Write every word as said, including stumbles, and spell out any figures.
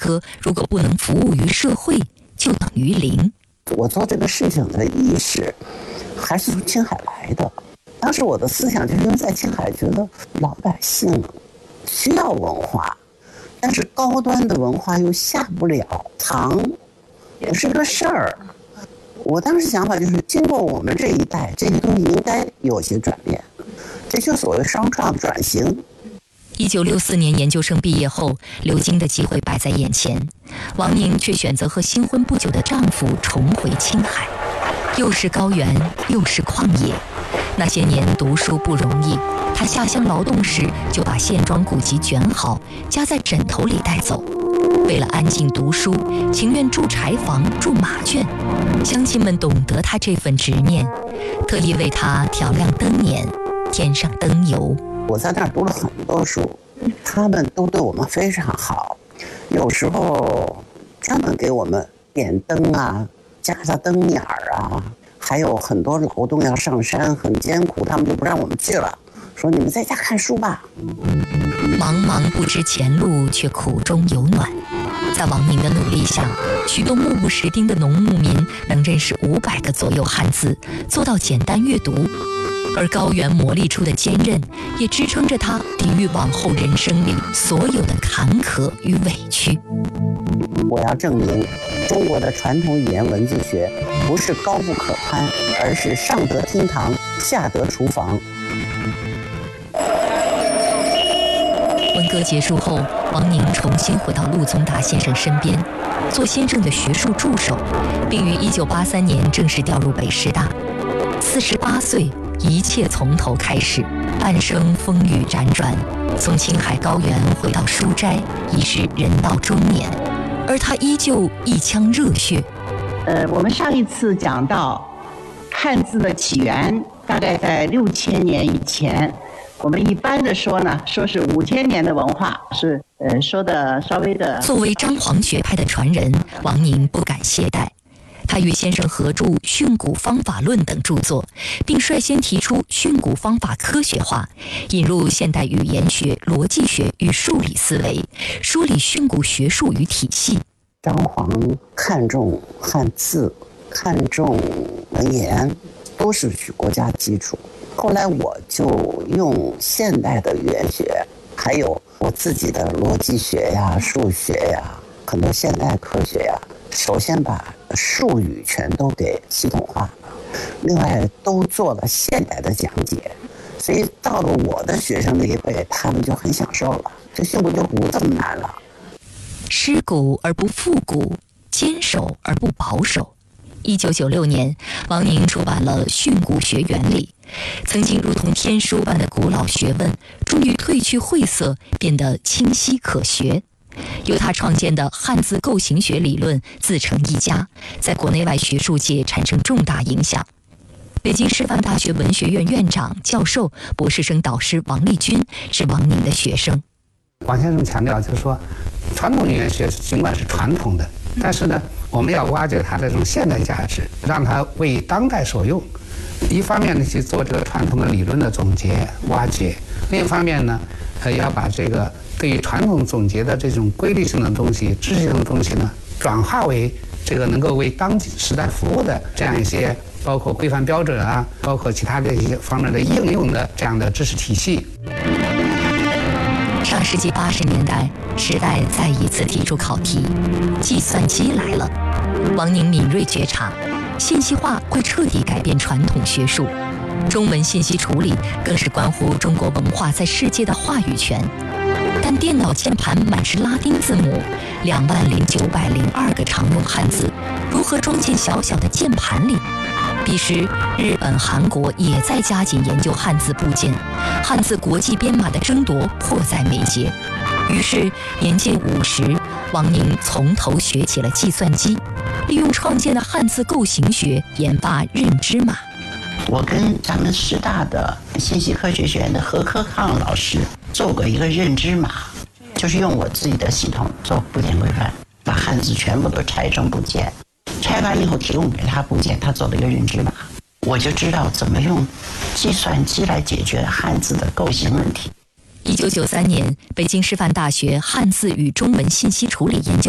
科如果不能服务于社会，就等于零。 我做这个事情的意识还是从青海来的。当时我的思想就是因为在青海觉得老百姓需要文化，但是高端的文化又下不了堂，也是个事儿。我当时想法就是，经过我们这一代，这些东西应该有些转变，这就所谓双创转型。 一九六四年研究生毕业后，流经的机会摆在眼前，王宁却选择和新婚不久的丈夫重回青海，又是高原，又是旷野。那些年读书不容易，她下乡劳动时就把线装古籍卷好，夹在枕头里带走。为了安静读书，情愿住柴房、住马圈。乡亲们懂得她这份执念，特意为她调亮灯辇，添上灯油。 我在那儿读了很多书，他们都对我们非常好，有时候专门给我们点灯啊，加上灯眼儿啊，还有很多劳动要上山，很艰苦，他们就不让我们去了，说你们在家看书吧。 茫茫不知前路，却苦中有暖。在王宁的努力下，许多目不识丁的农牧民能认识五百个左右汉字，做到简单阅读。而高原磨砺出的坚韧，也支撑着他抵御往后人生里所有的坎坷与委屈。 我要证明，中国的传统语言文字学不是高不可攀，而是上得厅堂，下得厨房。 文革结束后，王宁重新回到陆宗达先生身边，做先生的学术助手，并于一九八三年正式调入北师大。四十八岁，一切从头开始，半生风雨辗转，从青海高原回到书斋，已是人到中年，而他依旧一腔热血。 呃，我们上一次讲到汉字的起源，大概在六千年以前。我们一般的说呢，说是五千年的文化，是呃说的稍微的。 作为张黄学派的传人，王宁不敢懈怠。他与先生合著《训诂方法论》等著作，并率先提出训诂方法科学化，引入现代语言学、逻辑学与数理思维，梳理训诂学术与体系。 张黄看重汉字，看重文言，都是国家基础。后来我就用现代的语言学，还有我自己的逻辑学呀、数学呀、很多现代科学呀，首先把术语全都给系统化了，另外都做了现代的讲解，所以到了我的学生那一辈，他们就很享受了，这训诂就不这么难了。 尸骨而不复古，坚守而不保守。一九九六年，王宁出版了《训诂学原理》，曾经如同天书般的古老学问，终于褪去晦涩，变得清晰可学。由他创建的汉字构形学理论自成一家，在国内外学术界产生重大影响。北京师范大学文学院院长、教授、博士生导师王立军是王宁的学生。 王先生强调，就是说，传统语言学尽管是传统的，但是呢，我们要挖掘它的这种现代价值，让它为当代所用。一方面呢，去做这个传统的理论的总结、挖掘；另一方面呢，呃，要把这个对于传统总结的这种规律性的东西、知识性的东西呢，转化为这个能够为当今时代服务的这样一些，包括规范标准啊，包括其他的一些方面的应用的这样的知识体系。 上世纪八十年代，时代再一次提出考题，计算机来了。王宁敏锐觉察，信息化会彻底改变传统学术，中文信息处理更是关乎中国文化在世界的话语权。但电脑键盘满是拉丁字母，两万零九百零二个常用汉字，如何装进小小的键盘里？彼时，日本、韩国也在加紧研究汉字部件，汉字国际编码的争夺迫在眉睫。于是，年近五十，王宁从头学起了计算机，利用创建的汉字构形学研发认知码。 我跟咱们师大的信息科学学院的何科康老师做过一个认知码，就是用我自己的系统做部件规范，把汉字全部都拆成部件，拆完以后提供给他部件，他做了一个认知码，我就知道怎么用计算机来解决汉字的构形问题。 一九九三年，北京师范大学汉字与中文信息处理研究